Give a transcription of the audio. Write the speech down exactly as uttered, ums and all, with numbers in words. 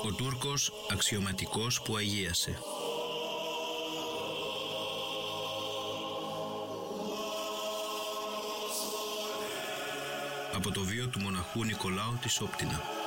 Ο Τούρκος αξιωματικός που αγίασε. Από το βίο του μοναχού Νικολάου της Όπτινα.